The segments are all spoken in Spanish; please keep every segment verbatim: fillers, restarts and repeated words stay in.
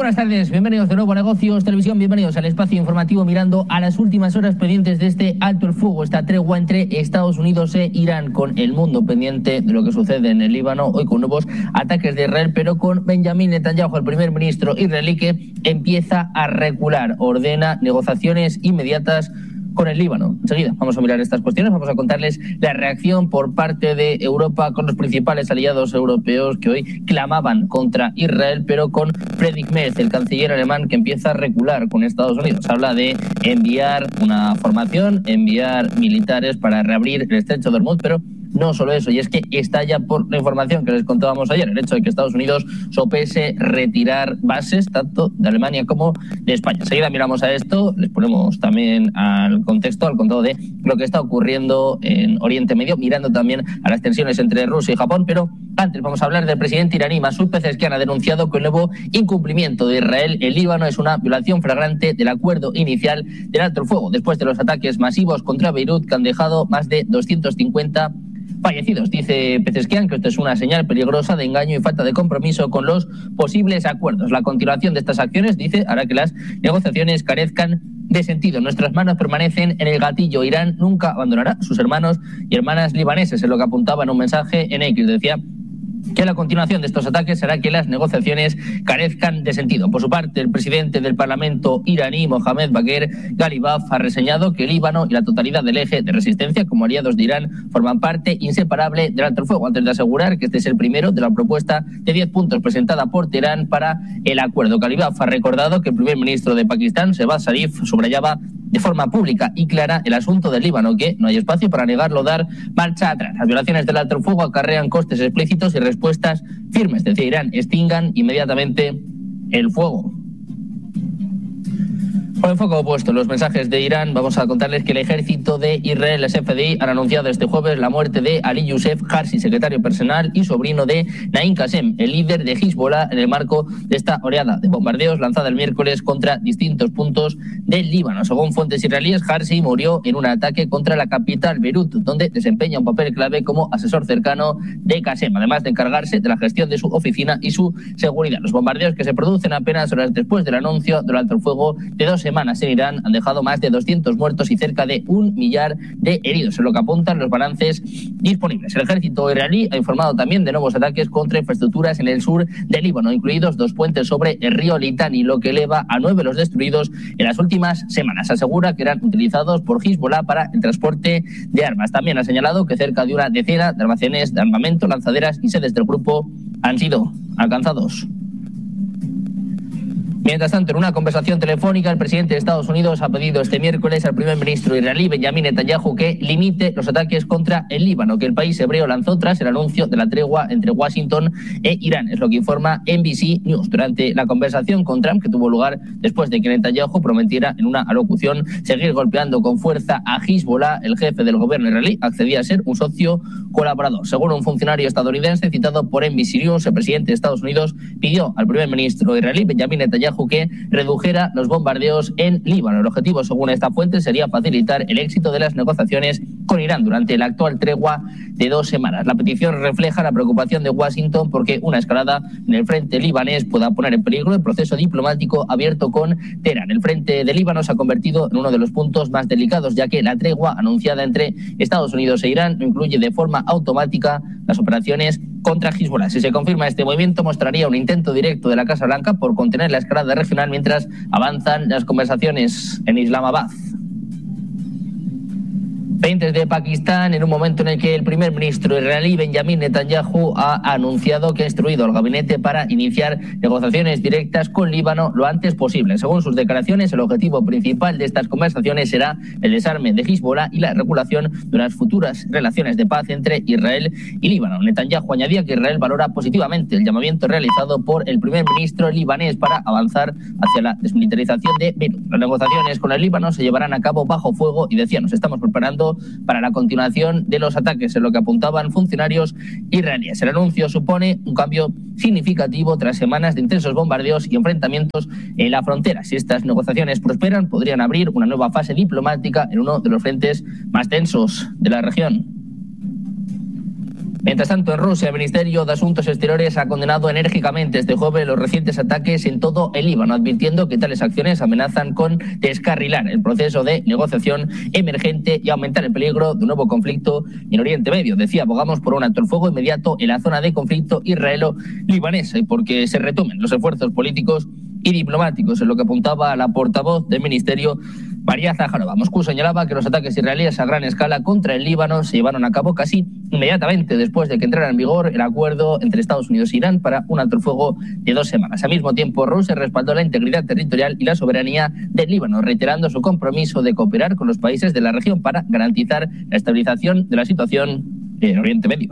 buenas tardes, bienvenidos de nuevo a Negocios Televisión, bienvenidos al espacio informativo mirando a las últimas horas pendientes de este alto el fuego, esta tregua entre Estados Unidos e Irán, con el mundo pendiente de lo que sucede en el Líbano, hoy con nuevos ataques de Israel, pero con Benjamín Netanyahu, el primer ministro israelí, que empieza a recular, ordena negociaciones inmediatas con el Líbano. Enseguida vamos a mirar estas cuestiones, vamos a contarles la reacción por parte de Europa con los principales aliados europeos que hoy clamaban contra Israel, pero con Friedrich Merz, el canciller alemán, que empieza a recular con Estados Unidos. Habla de enviar una formación, enviar militares para reabrir el estrecho de Hormuz, pero no solo eso, y es que estalla por la información que les contábamos ayer, el hecho de que Estados Unidos sopese retirar bases tanto de Alemania como de España. Enseguida miramos a esto, les ponemos también al contexto, al contado de lo que está ocurriendo en Oriente Medio, mirando también a las tensiones entre Rusia y Japón, pero antes vamos a hablar del presidente iraní Masoud Pezeshkian. Ha denunciado que el nuevo incumplimiento de Israel en Líbano es una violación flagrante del acuerdo inicial del alto el fuego, después de los ataques masivos contra Beirut que han dejado más de doscientos cincuenta fallecidos. Dice Pezeshkian que esto es una señal peligrosa de engaño y falta de compromiso con los posibles acuerdos. La continuación de estas acciones, dice, hará que las negociaciones carezcan de sentido. Nuestras manos permanecen en el gatillo. Irán nunca abandonará a sus hermanos y hermanas libaneses, es lo que apuntaba en un mensaje en X. Decía que la continuación de estos ataques hará que las negociaciones carezcan de sentido. Por su parte, el presidente del Parlamento iraní, Mohamed Bagher Ghalibaf, ha reseñado que el Líbano y la totalidad del eje de resistencia como aliados de Irán forman parte inseparable del alto el fuego, antes de asegurar que este es el primero de la propuesta de diez puntos presentada por Teherán para el acuerdo. Ghalibaf ha recordado que el primer ministro de Pakistán, Shehbaz Sharif, subrayaba de forma pública y clara el asunto del Líbano, que no hay espacio para negarlo o dar marcha atrás. Las violaciones del alto el fuego acarrean costes explícitos y respuestas firmes. Decía Irán, extingan inmediatamente el fuego. Con el foco opuesto en los mensajes de Irán, vamos a contarles que el ejército de Israel, el S F D I, han anunciado este jueves la muerte de Ali Youssef Harsi, secretario personal y sobrino de Naim Qassem, el líder de Hezbollah, en el marco de esta oleada de bombardeos lanzada el miércoles contra distintos puntos del Líbano. Según fuentes israelíes, Harsi murió en un ataque contra la capital, Beirut, donde desempeña un papel clave como asesor cercano de Qassem, además de encargarse de la gestión de su oficina y su seguridad. Los bombardeos, que se producen apenas horas después del anuncio del alto el fuego de dos semanas en Irán, han dejado más de doscientos muertos y cerca de un millar de heridos, en lo que apuntan los balances disponibles. El ejército israelí ha informado también de nuevos ataques contra infraestructuras en el sur del Líbano, incluidos dos puentes sobre el río Litani, lo que eleva a nueve los destruidos en las últimas semanas. Asegura que eran utilizados por Hezbollah para el transporte de armas. También ha señalado que cerca de una decena de almacenes de armamento, lanzaderas y sedes del grupo han sido alcanzados. Mientras tanto, en una conversación telefónica, el presidente de Estados Unidos ha pedido este miércoles al primer ministro israelí, Benjamín Netanyahu, que limite los ataques contra el Líbano, que el país hebreo lanzó tras el anuncio de la tregua entre Washington e Irán. Es lo que informa N B C News. Durante la conversación con Trump, que tuvo lugar después de que Netanyahu prometiera en una alocución seguir golpeando con fuerza a Hezbollah, el jefe del gobierno israelí accedía a ser un socio colaborador. Según un funcionario estadounidense citado por N B C News, el presidente de Estados Unidos pidió al primer ministro israelí, Benjamín Netanyahu, que redujera los bombardeos en Líbano. El objetivo, según esta fuente, sería facilitar el éxito de las negociaciones con Irán durante la actual tregua de dos semanas. La petición refleja la preocupación de Washington porque una escalada en el frente libanés pueda poner en peligro el proceso diplomático abierto con Teherán. El frente de Líbano se ha convertido en uno de los puntos más delicados, ya que la tregua anunciada entre Estados Unidos e Irán no incluye de forma automática las operaciones contra Hezbollah. Si se confirma este movimiento, mostraría un intento directo de la Casa Blanca por contener la escalada regional mientras avanzan las conversaciones en Islamabad. Pendientes de Pakistán, en un momento en el que el primer ministro israelí, Benjamín Netanyahu, ha anunciado que ha instruido al gabinete para iniciar negociaciones directas con Líbano lo antes posible. Según sus declaraciones, el objetivo principal de estas conversaciones será el desarme de Hezbollah y la regulación de unas futuras relaciones de paz entre Israel y Líbano. Netanyahu añadía que Israel valora positivamente el llamamiento realizado por el primer ministro libanés para avanzar hacia la desmilitarización de Beirut. Las negociaciones con el Líbano se llevarán a cabo bajo fuego y, decía, nos estamos preparando para la continuación de los ataques, en lo que apuntaban funcionarios israelíes. El anuncio supone un cambio significativo tras semanas de intensos bombardeos y enfrentamientos en la frontera. Si estas negociaciones prosperan, podrían abrir una nueva fase diplomática en uno de los frentes más tensos de la región. Mientras tanto, en Rusia, el Ministerio de Asuntos Exteriores ha condenado enérgicamente este jueves los recientes ataques en todo el Líbano, advirtiendo que tales acciones amenazan con descarrilar el proceso de negociación emergente y aumentar el peligro de un nuevo conflicto en Oriente Medio. Decía, abogamos por un alto el fuego inmediato en la zona de conflicto israelo-libanesa y porque se retomen los esfuerzos políticos y diplomáticos, en lo que apuntaba la portavoz del Ministerio, María Zaharova. Moscú señalaba que los ataques israelíes a gran escala contra el Líbano se llevaron a cabo casi inmediatamente después de que entrara en vigor el acuerdo entre Estados Unidos e Irán para un alto el fuego de dos semanas. Al mismo tiempo, Rusia respaldó la integridad territorial y la soberanía del Líbano, reiterando su compromiso de cooperar con los países de la región para garantizar la estabilización de la situación en Oriente Medio.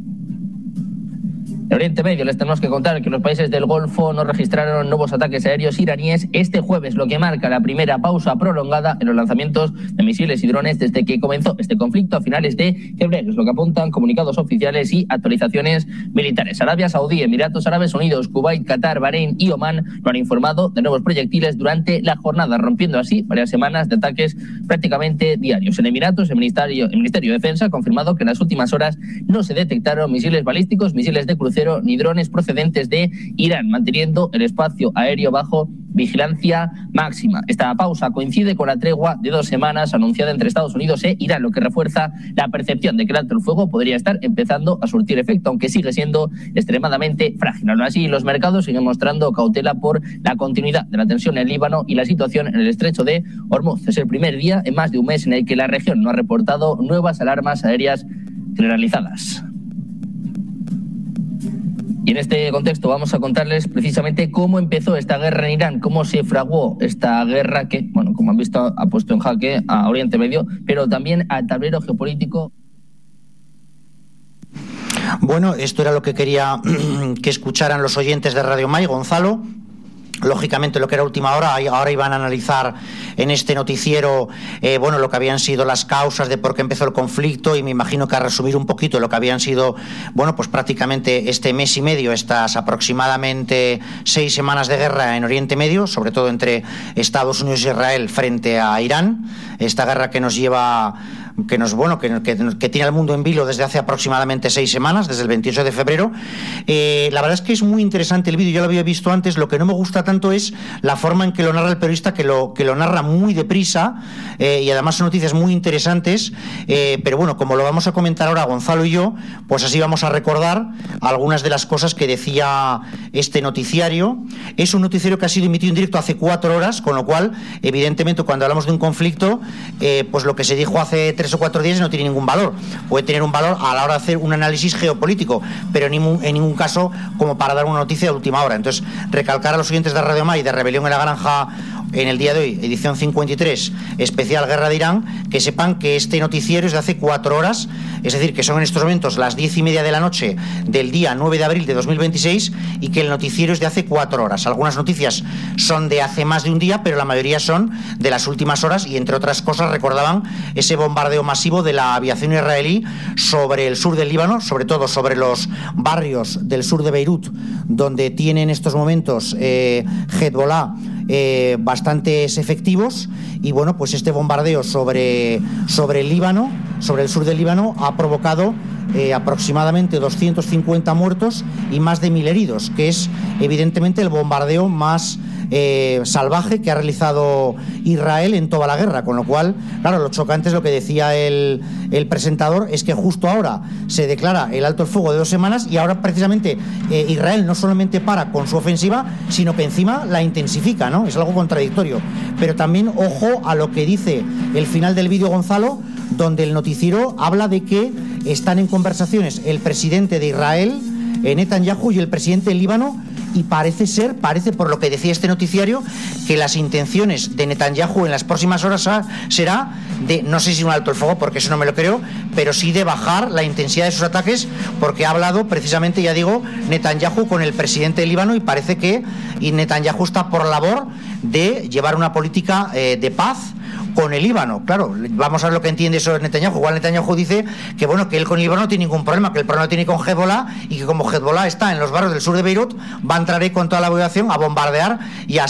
En Oriente Medio les tenemos que contar que los países del Golfo no registraron nuevos ataques aéreos iraníes este jueves, lo que marca la primera pausa prolongada en los lanzamientos de misiles y drones desde que comenzó este conflicto a finales de febrero, es lo que apuntan comunicados oficiales y actualizaciones militares. Arabia Saudí, Emiratos Árabes Unidos, Kuwait, Qatar, Bahrein y Omán lo han informado de nuevos proyectiles durante la jornada, rompiendo así varias semanas de ataques prácticamente diarios. En Emiratos, el Ministerio, el Ministerio de Defensa ha confirmado que en las últimas horas no se detectaron misiles balísticos, misiles de crucero ni drones procedentes de Irán, manteniendo el espacio aéreo bajo vigilancia máxima. Esta pausa coincide con la tregua de dos semanas anunciada entre Estados Unidos e Irán, lo que refuerza la percepción de que el alto el fuego podría estar empezando a surtir efecto, aunque sigue siendo extremadamente frágil. Aún así, los mercados siguen mostrando cautela por la continuidad de la tensión en el Líbano y la situación en el estrecho de Hormuz. Es el primer día en más de un mes en el que la región no ha reportado nuevas alarmas aéreas generalizadas. Y en este contexto vamos a contarles precisamente cómo empezó esta guerra en Irán, cómo se fraguó esta guerra que, bueno, como han visto, ha puesto en jaque a Oriente Medio, pero también al tablero geopolítico. Bueno, esto era lo que quería que escucharan los oyentes de Radio Mai. Gonzalo, lógicamente lo que era última hora, ahora iban a analizar en este noticiero eh, bueno, lo que habían sido las causas de por qué empezó el conflicto, y me imagino que a resumir un poquito lo que habían sido, bueno, pues prácticamente este mes y medio, estas aproximadamente seis semanas de guerra en Oriente Medio, sobre todo entre Estados Unidos e Israel frente a Irán, esta guerra que nos lleva que nos bueno que, que, que tiene al mundo en vilo desde hace aproximadamente seis semanas, desde el veintiocho de febrero. Eh, la verdad es que es muy interesante el vídeo, yo lo había visto antes. Lo que no me gusta tanto es la forma en que lo narra el periodista, que lo, que lo narra muy deprisa, eh, y además son noticias muy interesantes, eh, pero bueno, como lo vamos a comentar ahora Gonzalo y yo, pues así vamos a recordar algunas de las cosas que decía este noticiario. Es un noticiario que ha sido emitido en directo hace cuatro horas, con lo cual, evidentemente, cuando hablamos de un conflicto, eh, pues lo que se dijo hace tres o cuatro días no tiene ningún valor. Puede tener un valor a la hora de hacer un análisis geopolítico, pero en ningún, en ningún caso como para dar una noticia de última hora. Entonces, recalcar a los oyentes de Radio Mai de Rebelión en la Granja en el día de hoy, edición cincuenta y tres, especial Guerra de Irán, que sepan que este noticiero es de hace cuatro horas, es decir, que son en estos momentos las diez y media de la noche del día nueve de abril de dos mil veintiséis, y que el noticiero es de hace cuatro horas. Algunas noticias son de hace más de un día, pero la mayoría son de las últimas horas, y entre otras cosas recordaban ese bombardeo masivo de la aviación israelí sobre el sur del Líbano, sobre todo sobre los barrios del sur de Beirut, donde tiene en estos momentos eh, Hezbollah Eh, bastantes efectivos. Y bueno, pues este bombardeo sobre, sobre el Líbano, sobre el sur del Líbano, ha provocado eh, aproximadamente doscientos cincuenta muertos y más de mil heridos, que es evidentemente el bombardeo más eh, salvaje que ha realizado Israel en toda la guerra. Con lo cual, claro, lo chocante es lo que decía el, el presentador, es que justo ahora se declara el alto el fuego de dos semanas y ahora precisamente eh, Israel no solamente para con su ofensiva, sino que encima la intensifica, ¿no? Es algo contradictorio. Pero también ojo a lo que dice el final del vídeo, Gonzalo, donde el noticiero habla de que están en conversaciones el presidente de Israel, Netanyahu, y el presidente del Líbano, y parece ser, parece por lo que decía este noticiario, que las intenciones de Netanyahu en las próximas horas será de, no sé si un alto el fuego, porque eso no me lo creo, pero sí de bajar la intensidad de sus ataques, porque ha hablado precisamente, ya digo, Netanyahu con el presidente del Líbano, y parece que y Netanyahu está por labor de llevar una política eh, de paz con el Líbano. Claro, vamos a ver lo que entiende eso de Netanyahu. Igual Netanyahu dice que bueno, que él con el Líbano no tiene ningún problema, que el problema lo tiene con Hezbollah, y que como Hezbollah está en los barrios del sur de Beirut, va a entrar ahí con toda la población a bombardear y a